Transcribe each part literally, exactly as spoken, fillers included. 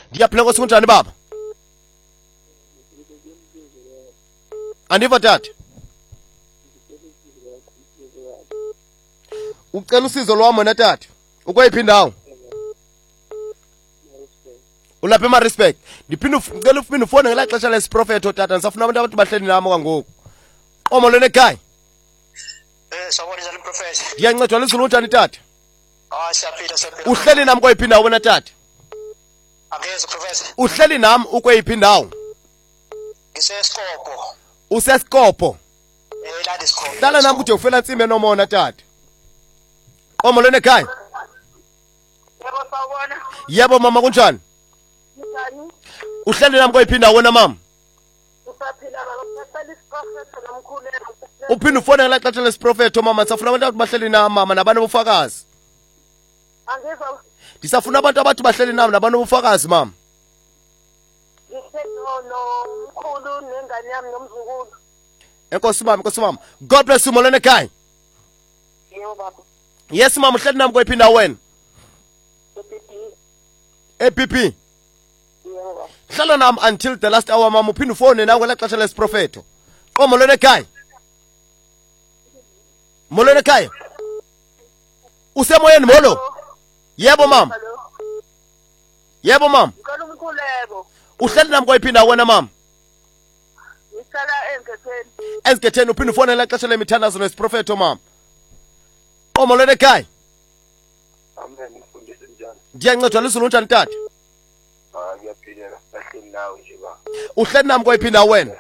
Ngiyaphila Nkosi kunjani baba? Andiva tata. Ucela usizo lwami wena tata. Ukweyiphi indawo? Ulapha ema respect. Ndiphinde ngicela ufike ufone ngela xesha lesiprofeto tata nisafuna abantu abantu bahleli nami kwangoku. Qomo lona ekhaya. Eh sawubona njani professor? Ngiyancedwa lizulu unjani tata? Ah siyaphila siyaphila. Uhleli nami kweyiphi indawo wena tata? Angeze professor. Uhleli nami ukweyiphi indawo? Ngisesikopho. Usesikopho. Eh la disikopho. Hlala nami kude ufela insime nomona tata. Qomo lona ekhaya. Yebo sawubona. Yebo mama kunjani? Njani? Uhleli nami kweyiphi indawo wena mama? Usaphila ngaphathela isiprofeto nomkhulu. Uphinde ufone ngela xesha lesiprofeto mama safuna abantu bahleli nami mama nabantu bofakazi. Angizwa. Ndisafuna abantu abathi bahleli nami nabantu bofakazi mama. Ngithetho nomkhulu nengane yami nomzukulu. Enkosi mama enkosi mama. God bless you molene ekhaya. Yebo baba. Yes mama uhleli nami kweyiphi indawo wena? E P P. Yebo. Hlala nami until the last hour mama uphinde ufone nawe ngela xesha lesiprofeto. Qomo lona ekhaya. Molweni ekhaya. Usemoyeni molo? Yebo mama. Yebo mama. Ngicela umkhuleko. Uhleli nami kweyiphi indawo wena mama? Ngihlala eNgetheni. Ezigetheni uphinde ufone ngela xesha lemithandazo lesiprofeto mama. Qomo lona ekhaya. Amen ngifundise njani? Ngiyancedwa lizulu unjani tata? Ah ngiyaphilela bahleli nawe nje ba. Uhleli nami kweyiphi indawo wena?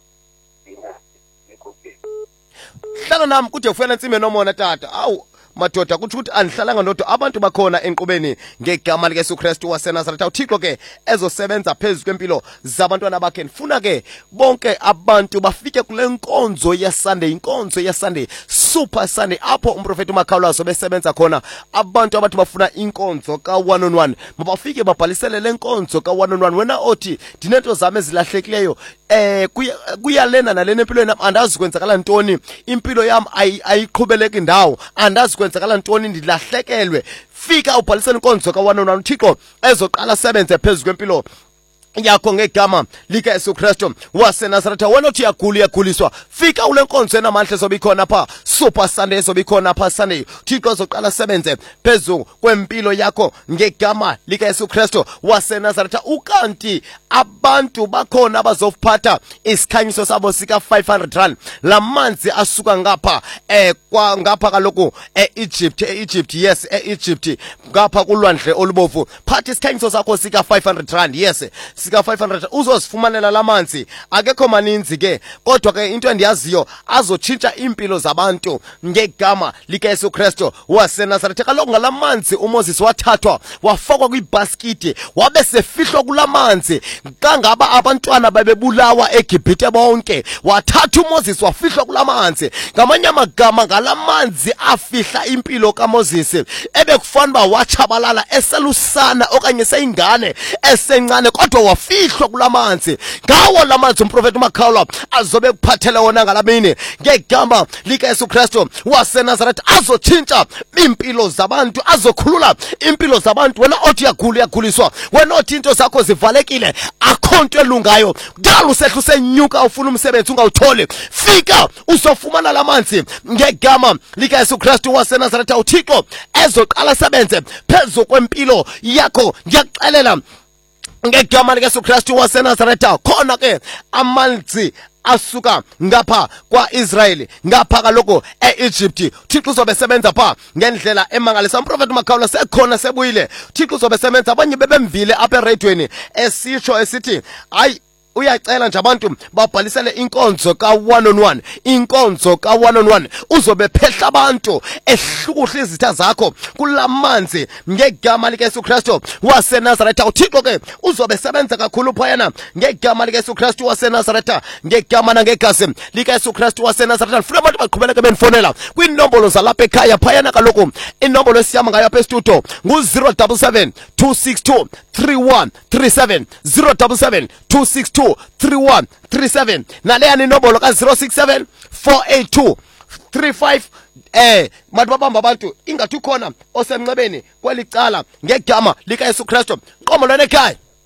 Hlala nami kude ufela insime nomona tata. Awu madoda kuthi ukuthi anihlalanga nodwa abantu bakhona enqubeni ngegama likaYesu Kristu waseNazaretha. uThixo ke ezosebenza phezulu kwempilo zabantwana bakhe. Ndifuna ke bonke abantu bafike kule nkonzo yeSunday, inkonzo yeSunday, Super Sunday apho umprofeti uMakhawula besebenza khona. Abantu abathi bafuna inkonzo ka one on one mabafike babhalisele le nkonzo ka one on one. Wena othi dinento zami ezilahlekileyo eh kuyalena nalena empilweni yami andazi kwenzakala ntoni, impilo yami ayiqhubeleki indawo, andazi kwenzakala ntoni, ndilahlekelwe. Fika ubhalisele inkonzo ka one on one. uThixo ezoqala sebenze phezulu kwempilo yakho ngegama lika Yesu Kristu waseNazaretha. Wena uthi yagula yaguliswa, fika ule nkonzo enamandla ezobikhona pha Super Sunday ezobikhona pha Sunday. uThixo ezoqala sebenze phezulu kwempilo yakho ngegama lika Yesu Kristu waseNazaretha. Ukanti abantu bakhona abazofuphatha isikhanyiso sabo sika five hundred rand, lamanzi asuka ngapha eh kwa ngapha kaloku eEgypt eEgypt yes eEgypt ngapha kulwandle olubovu. Phatha isikhanyiso sakho sika five hundred rand yes sika five hundred uzozifumanela lamanzi. Akekho maninzi ke kodwa ke into endiyaziyo azotshintsha impilo zabantu ngegama lika Yesu Kristu waseNazaretha. Kaloku ngalamanzi uMoses wathathwa wafakwa kwibhaskiti wabe sefihlwa kulamanzi. Kangaba abantwana babebulawa eGibhite bonke, wathatha uMoses wafihlwa kulamanzi. Ngamanye amagama ngalamanzi afihla impilo kaMoses ebekufanele wachabalala eselusana okanye seyingane esencane kodwa wafihlwa kulamanzi. Ngawo lamanzi umprofeti uMakhawula azobe kuphathela wona ngalamini ngegama lika Yesu Kristu waseNazaretha. Azotshintsha impilo zabantu, azokhulula impilo zabantu. Wena othi yagula yaguliswa, wena othi into zakho zivalekile, akho nto elungayo, dala usehla usenyuka ufuna umsebenzi ungawutholi, fika uzofumana lamanzi ngegama lika Yesu Kristu waseNazaretha. uThixo ezoqala sebenze phezulu kwempilo yakho. Ngiyakuxelela ngegama lika Yesu Kristu waseNazaretha khona ke amanzi asuka ngapha kwaIsrael ngapha kaloku eEgypt. uThixo uzobe sebenza pha ngendlela emangalisa. umprofeti uMakhawula sekhona sebuyile. uThixo uzobe sebenza. Abanye bebemvile apha eradweni esitsho esithi hayi uyacela nje abantu babhalisele inkonzo ka one on one, inkonzo ka one on one. Uzobe phehla abantu ehlukuhla izitha zakho kulamanzi ngegama lika Yesu Kristu waseNazaretha. uThixo ke uzobe sebenza kakhulu phayana ngegama lika Yesu Kristu waseNazaretha, ngegama nangegazi lika Yesu Kristu waseNazaretha. Funa abantu baqhubeleke benfonela kwinombolo zalapha ekhaya phayana. Kaloku inombolo esiyama ngayo apha estudio ngu zero seven seven two six two three one three seven, zero seven seven two six two three one three seven. Naleyani inombolo ka zero six seven four eight two three five. Eh manje babamba abantu ingathi ukhona osemncebeni kwelicala ngegama lika Yesu Kristu. Qomo lona ekhaya.